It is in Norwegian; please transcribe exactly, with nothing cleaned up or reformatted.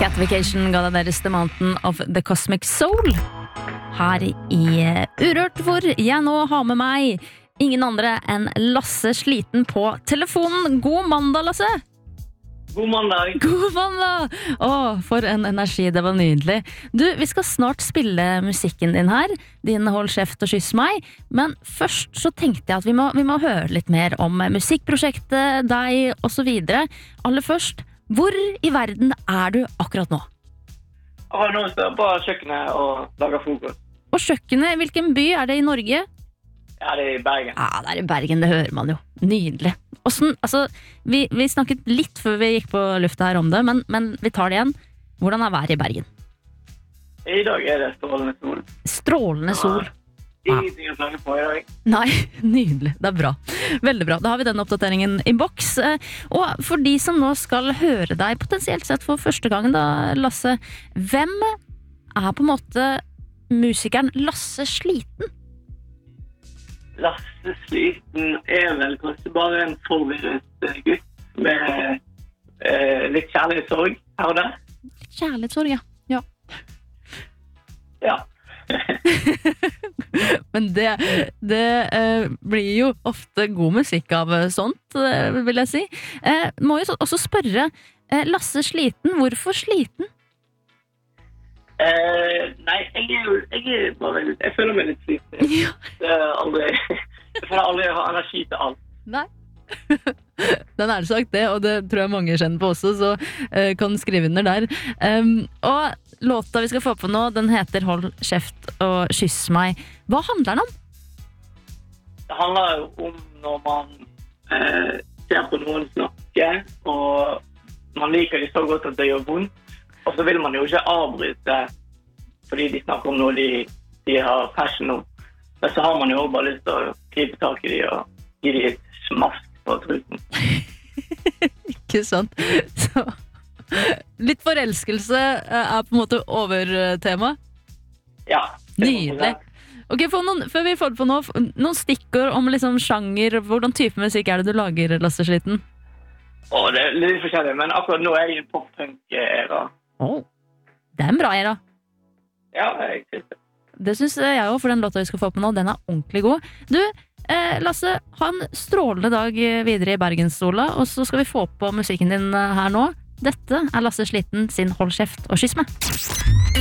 Catvacation ga deg deres The Mountain of the Cosmic Soul her i Urørt, hvor jeg nå har med meg ingen andre enn Lasse Sliten på telefonen. God mandag, Lasse! God mandag! God mandag! Åh, for en energi, det var nydelig. Du, vi skal snart spille musikken din her, din Hold kjeft og kyss meg, men først så tenkte jeg at vi må, vi må høre litt mer om musikkprosjektet, deg og så videre. Aller først, hvor i verden er du akkurat nå? Og nå står jeg på kjøkkenet og lager frokost. Og kjøkkenet, hvilken by er det i Norge? Ja, det er i Bergen. Ja, det er i Bergen, det hører man jo. Nydelig. Hvordan, altså, vi, vi snakket litt før vi gikk på lufta her om det, men, men vi tar det igjen. Hvordan er været i Bergen? I dag er det strålende sol. Strålende sol. Ja, ingenting å klage på i dag. Nei, nydelig. Det er bra. Veldig bra. Da har vi den oppdateringen i boks. Og for de som nå skal høre deg potensielt sett for første gangen da, Lasse, hvem er på en måte musikeren Lasse Sliten? Lasse Sliten er vel kanskje bare en forvirret gutt med eh, litt kjærlighetssorg her og der. Kjærlighetssorg, ja. Ja. Ja. Men det, det eh, blir jo ofte god musikk av sånt, eh, vil jeg si. Eh, må jo også spørre, eh, Lasse Sliten, hvorfor sliten? Eh, nei, jeg er jo jeg, er bare, jeg føler meg litt sliten. Ja. Det er aldri, jeg føler aldri å ha energi til alt. Nei. Den er sagt det, og det tror jeg mange kjenner på også, så eh, kan skrive under der. Um, og låta vi skal få på nå, den heter Hold kjeft og kyss meg. Hva handler den om? Det handler jo om når man eh, ser på noen snakke, og man liker det så godt at det gjør vondt. Og så vil man jo ikke avbryte fordi de snakker om noe de, de har passion om. Men så har man jo bare lyst til å gripe tak i de og gi de et smask på truten. Ikke sant? Så, litt forelskelse er på en måte overtema. Ja. Nydelig. Ok, for noen, før vi får det på nå, noen stikkord om liksom sjanger, hvordan type musikk er det du lager, Lasse Sliten? Åh, det er litt forskjellig, men akkurat nå er jeg i pop-punk-era. Oh, det er en bra era. Ja, jeg synes det. Det synes jeg også, for den låta vi skal få på nå, den er ordentlig god. Du, eh, Lasse, ha en strålende dag videre i Bergenssola, og så skal vi få på musikken din her nå. Dette er Lasse Sliten sin Hold kjeft og kyss meg.